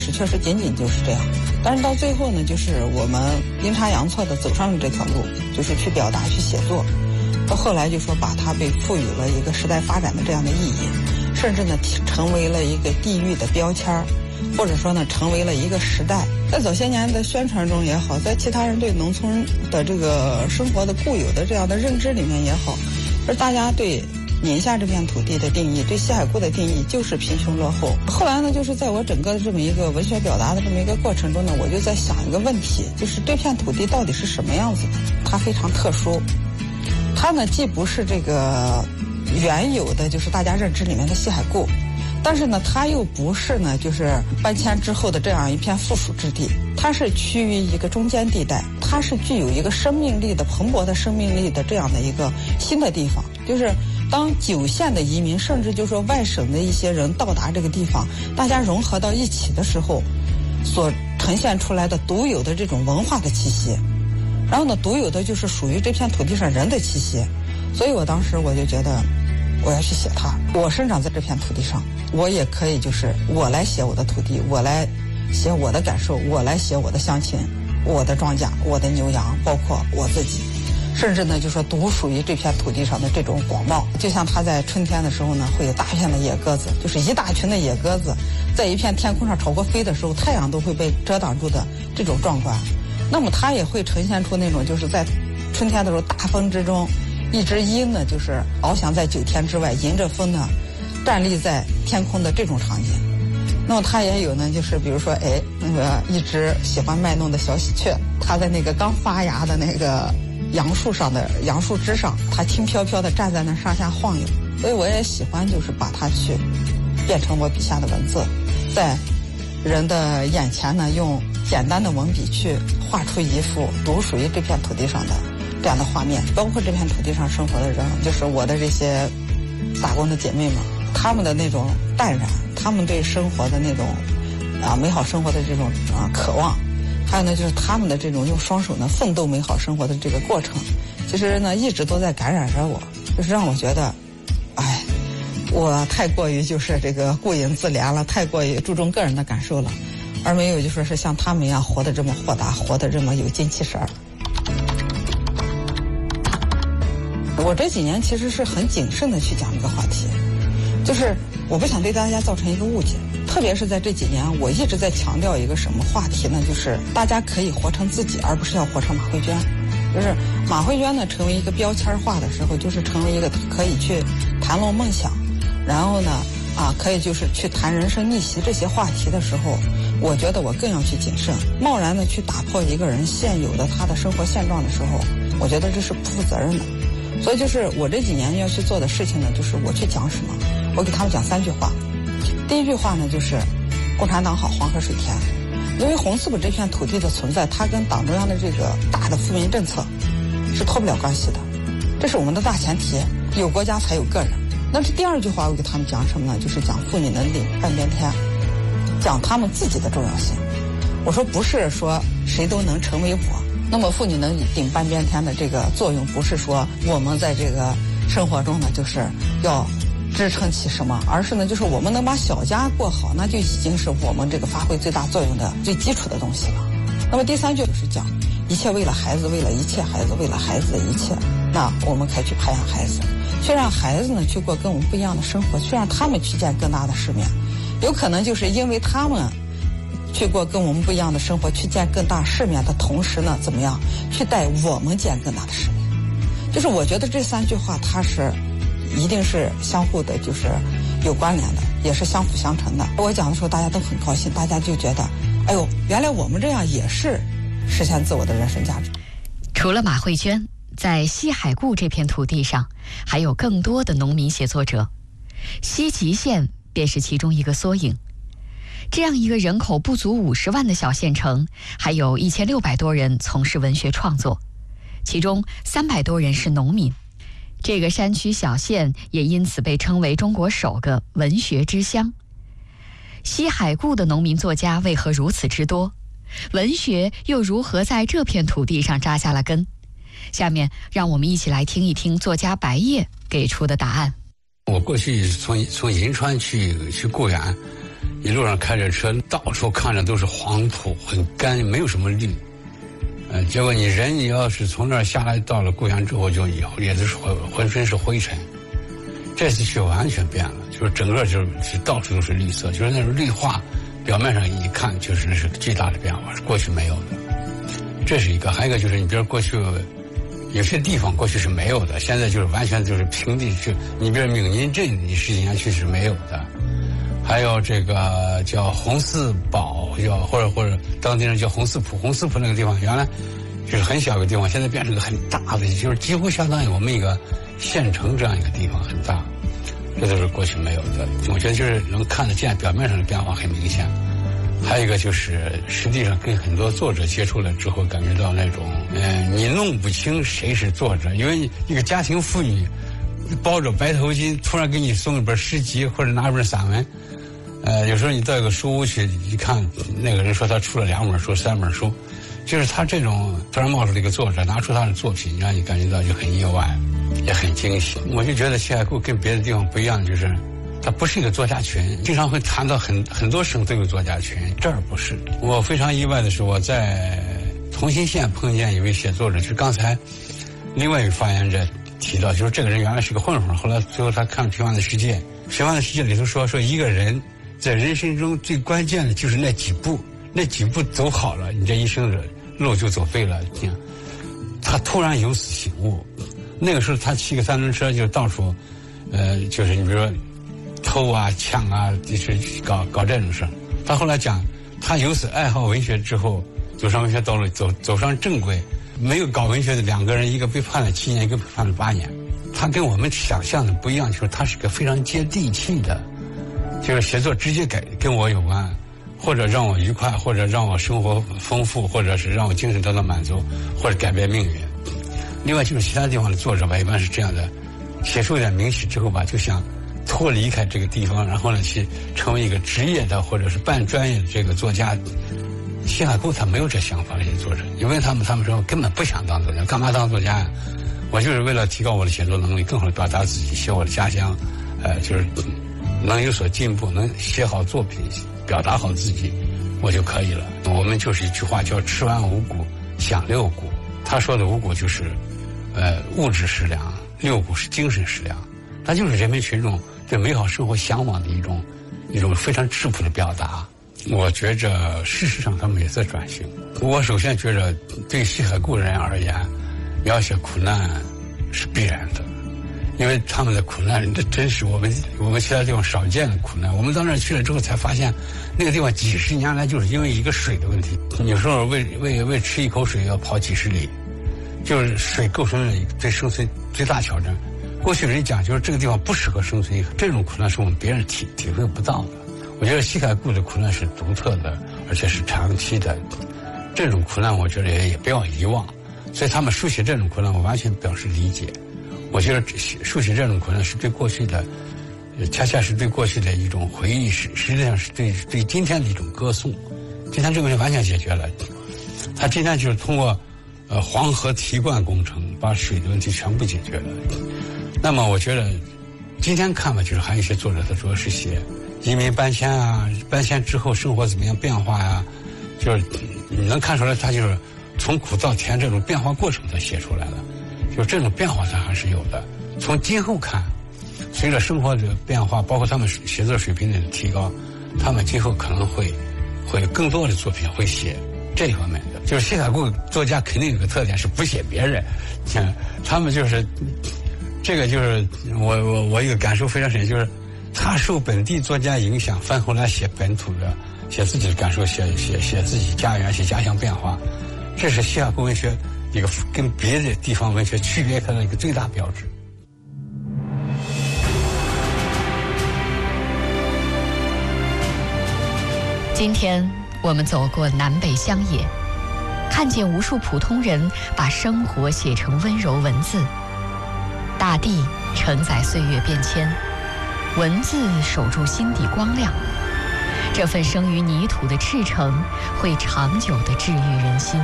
是确实仅仅就是这样。但是到最后呢，就是我们阴差阳错的走上了这条路，就是去表达、去写作。到后来就说把它被赋予了一个时代发展的这样的意义，甚至呢成为了一个地域的标签，或者说呢成为了一个时代。在早些年的宣传中也好，在其他人对农村的这个生活的固有的这样的认知里面也好，而大家对宁夏这片土地的定义，对西海固的定义就是贫穷落后。后来呢，就是在我整个的这么一个文学表达的这么一个过程中呢，我就在想一个问题，就是这片土地到底是什么样子的？它非常特殊，它呢既不是这个原有的就是大家认知里面的西海固，但是呢它又不是呢就是搬迁之后的这样一片附属之地，它是趋于一个中间地带，它是具有一个生命力的蓬勃的生命力的这样的一个新的地方。就是当9县的移民，甚至就说外省的一些人到达这个地方，大家融合到一起的时候，所呈现出来的独有的这种文化的气息，然后呢独有的就是属于这片土地上人的气息。所以我当时我就觉得我要去写它，我生长在这片土地上，我也可以就是我来写我的土地，我来写我的感受，我来写我的乡亲，我的庄稼，我的牛羊，包括我自己，甚至呢就说独属于这片土地上的这种广袤。就像它在春天的时候呢，会有大片的野鸽子，就是一大群的野鸽子在一片天空上朝过飞的时候，太阳都会被遮挡住的这种壮观。那么它也会呈现出那种就是在春天的时候大风之中，一只鹰呢就是翱翔在9天之外，迎着风呢站立在天空的这种场景。那么它也有呢，就是比如说那个一只喜欢卖弄的小喜鹊，它在那个刚发芽的那个杨树上的杨树枝上，它轻飘飘地站在那上下晃悠。所以我也喜欢就是把它去变成我笔下的文字，在人的眼前呢用简单的文笔去画出一幅独属于这片土地上的这样的画面。包括这片土地上生活的人，就是我的这些打工的姐妹们，他们的那种淡然，他们对生活的那种美好生活的这种渴望，还有呢就是他们的这种用双手呢奋斗美好生活的这个过程，其实呢一直都在感染着我，就是让我觉得我太过于就是这个顾影自怜了，太过于注重个人的感受了，而没有就说是像他们一样活得这么豁达，活得这么有精气神儿。我这几年其实是很谨慎的去讲这个话题，就是我不想对大家造成一个误解，特别是在这几年我一直在强调一个什么话题呢，就是大家可以活成自己，而不是要活成马慧娟。就是马慧娟呢成为一个标签化的时候，就是成为一个可以去谈论梦想，然后呢可以就是去谈人生逆袭这些话题的时候，我觉得我更要去谨慎。贸然的去打破一个人现有的他的生活现状的时候，我觉得这是不负责任的。所以就是我这几年要去做的事情呢，就是我去讲什么，我给他们讲3句话。第一句话呢就是共产党好，黄河水甜。因为红四补这片土地的存在，它跟党中央的这个大的富民政策是脱不了关系的，这是我们的大前提，有国家才有个人。那这第2句话我给他们讲什么呢？就是讲妇女能顶半边天，讲他们自己的重要性。我说不是说谁都能成为我，那么妇女能顶半边天的这个作用，不是说我们在这个生活中呢就是要支撑起什么，而是呢就是我们能把小家过好，那就已经是我们这个发挥最大作用的最基础的东西了。那么第3句就是讲一切为了孩子，为了一切孩子，为了孩子的一切。那我们可以去培养孩子，去让孩子呢去过跟我们不一样的生活，去让他们去见更大的世面。有可能就是因为他们去过跟我们不一样的生活，去见更大世面的同时呢，怎么样去带我们见更大的世面。就是我觉得这3句话它是一定是相互的，就是有关联的，也是相辅相成的。我讲的时候大家都很高兴，大家就觉得哎呦，原来我们这样也是实现自我的人生价值。 除了马慧娟，在西海固这片土地上还有更多的农民写作者，西吉县便是其中一个缩影。这样一个人口不足50万的小县城，还有1600多人从事文学创作，其中300多人是农民。这个山区小县也因此被称为中国首个文学之乡。西海固的农民作家为何如此之多？文学又如何在这片土地上扎下了根？下面让我们一起来听一听作家白叶给出的答案。 我过去从银川去固原， 一路上开着车，到处看着都是黄土，很干，没有什么绿。结果你要是从那儿下来，到了固原之后，也都是浑身是灰尘。这次去完全变了，就是整个就是到处都是绿色，就是那种绿化，表面上一看就是那是巨大的变化，是过去没有的。这是一个，还有一个就是你比如过去有些地方过去是没有的，现在就是完全就是平地，就你比如闽宁镇，你10几年去是没有的。还有这个叫红四堡，或者当地人叫红四浦那个地方，原来就是很小的地方，现在变成个很大的，就是几乎相当于我们一个县城这样一个地方，很大。这都是过去没有的，我觉得就是能看得见，表面上的变化很明显。还有一个就是实际上跟很多作者接触了之后，感觉到那种你弄不清谁是作者，因为一个家庭妇女包着白头巾突然给你送一本诗集或者拿一本散文，有时候你到一个书屋去一看，那个人说他出了2本书3本书，就是他这种突然冒出了一个作者拿出他的作品，让你感觉到就很意外，也很惊喜。我就觉得西海固跟别的地方不一样，就是它不是一个作家群，经常会谈到很多省都有作家群，这儿不是。我非常意外的是，我在同心县碰见一位写作者，就是刚才另外一位发言者提到，就是这个人原来是个混混，后来最后他看了《平凡的世界》，《平凡的世界》里头说一个人在人生中最关键的就是那几步走好了，你这一生的路就走对了。他突然有此醒悟，那个时候他骑个3轮车就到处，就是你比如说偷啊、抢啊，就是搞这种事。他后来讲，他由此爱好文学之后，走上文学道路，走上正轨。没有搞文学的2个人，一个被判了7年，一个被判了8年。他跟我们想象的不一样，就是他是个非常接地气的，就是写作直接跟我有关，或者让我愉快，或者让我生活丰富，或者是让我精神得到满足，或者改变命运。另外就是其他地方的作者吧，一般是这样的，写出一点名气之后吧，就想脱离开这个地方，然后呢去成为一个职业的或者是半专业的这个作家。西海固他没有这想法，这些作者，因为他们说根本不想当作家，干嘛当作家呀？我就是为了提高我的写作能力，更好的表达自己，写我的家乡，就是能有所进步，能写好作品，表达好自己，我就可以了。我们就是一句话叫吃完五谷想六谷，他说的五谷就是物质食粮，6谷是精神食粮，它就是人民群众对美好生活向往的一种非常质朴的表达。我觉着事实上他们也在转型。我首先觉着对西海固人而言，描写苦难是必然的，因为他们的苦难这真是我们其他地方少见的苦难。我们到那儿去了之后才发现，那个地方几十年来就是因为一个水的问题，有时候为吃一口水要跑几十里，就是水构成了对生存最大挑战。过去人讲就是这个地方不适合生存，这种苦难是我们别人体会不到的。我觉得西海固的苦难是独特的，而且是长期的。这种苦难我觉得也不要遗忘，所以他们书写这种苦难我完全表示理解。我觉得书写这种苦难是对过去的，恰恰是对过去的一种回忆，实际上是对今天的一种歌颂。今天这个问题完全解决了，他今天就是通过黄河提灌工程把水的问题全部解决了。那么我觉得今天看吧，就是还有一些作者他主要是写移民搬迁啊，搬迁之后生活怎么样变化呀，就是你能看出来他就是从苦到甜这种变化过程他写出来了，就这种变化他还是有的。从今后看，随着生活的变化，包括他们写作水平的提高，他们今后可能会更多的作品会写这一方面的。就是西海固作家肯定有个特点是不写别人，他们就是这个就是我一个感受非常深，就是他受本地作家影响，翻回来写本土的，写自己的感受，写自己家园，写家乡变化，这是西海固文学一个跟别的地方文学区别开的一个最大标志。 今天我们走过南北乡野，看见无数普通人把生活写成温柔文字，大地承载岁月变迁，文字守住心底光亮。这份生于泥土的赤诚，会长久地治愈人心。